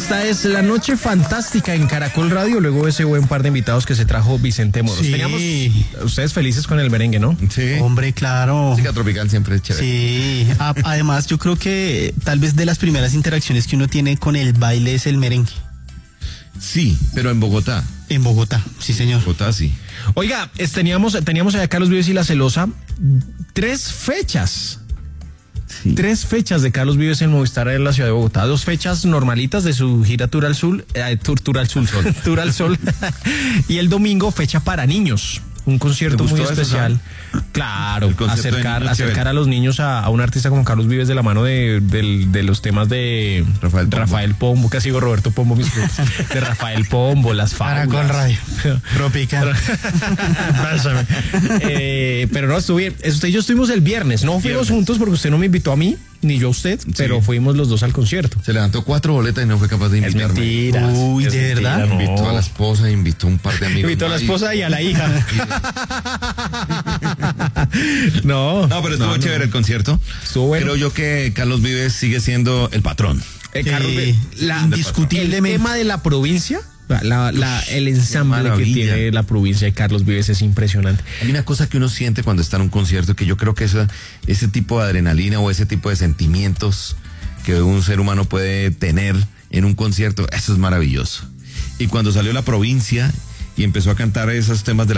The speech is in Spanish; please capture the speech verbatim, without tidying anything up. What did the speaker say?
Esta es la noche fantástica en Caracol Radio, luego de ese buen par de invitados que se trajo Vicente Moros. Sí. Teníamos ustedes felices con el merengue, ¿no? Sí. Hombre, claro. Música tropical siempre es chévere. Sí. A- además, yo creo que tal vez de las primeras interacciones que uno tiene con el baile es el merengue. Sí, pero en Bogotá. En Bogotá, sí, señor. Bogotá, sí. Oiga, es- teníamos, teníamos allá a Carlos Vives y La Celosa, tres fechas. Sí. Tres fechas de Carlos Vives en Movistar en la ciudad de Bogotá. Dos fechas normalitas de su gira Tour al Sol, eh, Tour, Tour al Sol, Tour al Sol. Y el domingo fecha para niños. Un concierto ¿Te muy gustó eso, especial. Sam? Claro, El concepto de acercar, niños acercar chévere. a los niños a, a un artista como Carlos Vives de la mano de, del- de los temas de Rafael Pombo. Rafael Pombo, casi digo Roberto Pombo, mis frutos. De Rafael Pombo, las fábulas. Caracol Radio. Tropical. Pásame. Eh, pero no, estuve bien. Usted y yo estuvimos el viernes. No fuimos Viernes. juntos porque usted no me invitó a mí, ni yo a usted, pero fuimos los dos al concierto. Se levantó cuatro boletas y no fue capaz de Es invitarme. mentira. Uy, es ¿de mentira, verdad? no. Invitó a la esposa, invitó a un par de amigos. Invitó a la más y- esposa y a la hija. No. No, pero estuvo no, chévere no. el concierto. Estuvo bueno. Creo yo que Carlos Vives sigue siendo el patrón. Eh, Sí, Carlos, Vives, la- indiscutiblemente. El tema de la provincia, la, la- el ensamble que maravilla. tiene la provincia de Carlos Vives es impresionante. Hay una cosa que uno siente cuando está en un concierto que yo creo que esa, ese tipo de adrenalina o ese tipo de sentimientos que un ser humano puede tener en un concierto, eso es maravilloso. Y cuando salió la provincia y empezó a cantar esos temas de la